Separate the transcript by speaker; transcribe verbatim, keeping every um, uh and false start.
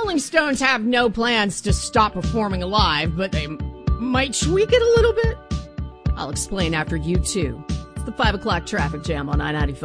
Speaker 1: Rolling Stones have no plans to stop performing live, but they might tweak it a little bit. I'll explain after you two. It's the five o'clock traffic jam on I ninety-five.